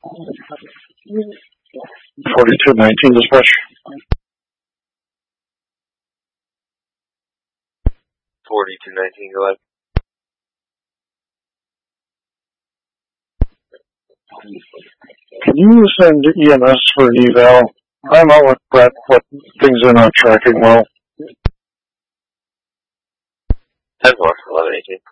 4219 dispatch. 4219, go ahead. Can you send EMS for an eval? I'm out with Brett, but things are not tracking well. 10-4, 1118.